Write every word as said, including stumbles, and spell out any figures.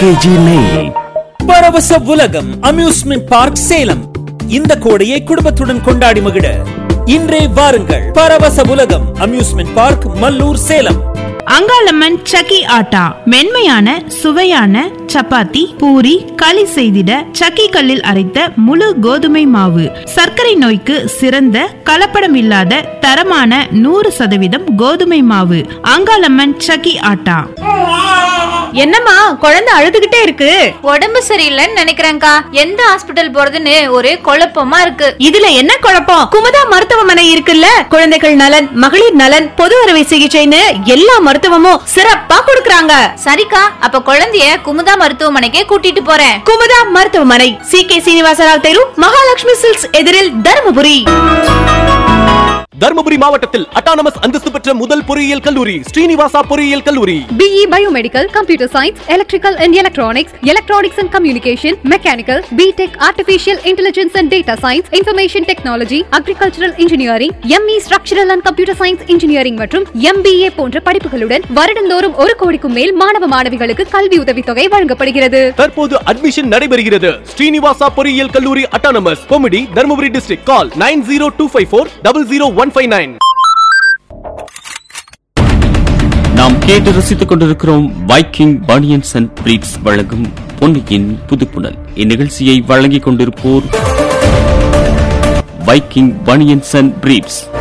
KG நெய். பரவச உலகம் அம்யூஸ்மெண்ட் பார்க் சேலம். இந்த கோடையை குடும்பத்துடன் கொண்டாடி மகிழ இன்றே வாருங்கள். பரவச உலகம் அம்யூஸ்மெண்ட் பார்க், மல்லூர், சேலம். அங்காளம்மன் சக்கி ஆட்டா மென்மையான சுவையான சப்பாத்தி, பூரி, களி செய்திட சக்கி கல்லில் அரைத்த முழு கோதுமை மாவு. சர்க்கரை நோய்க்கு சிறந்த கலப்படம் இல்லாத தரமான நூறு சதவீதம் கோதுமை மாவு. அங்காளம்மன் சக்கி ஆட்டா. என்னம்மா குழந்தை அழுதுகிட்டே இருக்கு? உடம்பு சரியில்லைன்னு நினைக்கிறேன்க்கா. எந்த ஹாஸ்பிட்டல் போறதுன்னு ஒரே குழப்பமா இருக்கு. இதுல என்ன குழப்பம்? குமுதா மருத்துவமனை இருக்குல்ல. குழந்தைகள் நலன், மகளிர் நலன், பொது அறுவை சிகிச்சைன்னு எல்லா மருத்துவமும் சிறப்பா கொடுக்கறாங்க. சரிக்கா, அப்ப குழந்தைய குமுதா மருத்துவமனைக்கே கூட்டிட்டு போறேன். குமுதா மருத்துவமனை, சி கே சீனிவாசராவ் தெரு, மகாலட்சுமி சில்க்ஸ் எதிரில், தர்மபுரி. தர்மபுரி மாவட்டத்தில் அட்டானமஸ் அந்தஸ்து பெற்ற முதல் பொறியியல் கல்லூரி ஸ்ரீனிவாசா பொறியியல் கல்லூரி. B E Biomedical, Computer Science, Electrical and Electronics, Electronics and Communication, Mechanical, B Tech, Artificial Intelligence and Data Science, Information Technology, Agricultural Engineering, M E Structural and Computer Science Engineering மற்றும் M B A போன்ற படிப்புகளுடன் வருடந்தோறும் ஒரு கோடிக்கும் மேல் மாணவ மாணவிகளுக்கு கல்வி உதவித்தொகை வழங்கப்படுகிறது. தற்போது அட்மிஷன் நடைபெறுகிறது. ஸ்ரீனிவாசா பொறியியல் கல்லூரி autonomous, கொமிடி, Dharmapuri district. Call nine zero two five four double zero one five nine. நாம் கேட்டு ரசித்துக் கொண்டிருக்கிறோம் வைக்கிங் பனியன்ஸ் அண்ட் பிரீட்ஸ் வழங்கும் பொன்னியின் புதுப்புணல். இந்நிகழ்ச்சியை வழங்கிக் கொண்டிருப்போர் வைக்கிங் பனியன்ஸ் அண்ட் பிரீட்ஸ்.